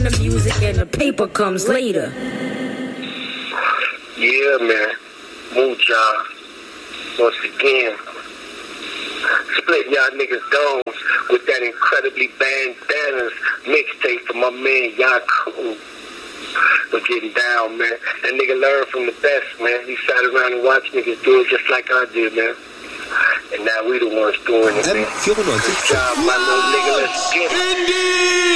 on the music and the paper comes later. Yeah, man. Move job. Once again. Split y'all niggas domes with that incredibly bandanas mixtape for my man Yaku. We're getting down, man. That nigga learned from the best, man. He sat around and watched niggas do it just like I did, man. And now we the ones doing it, man. Good job, my little nigga. Let's get it.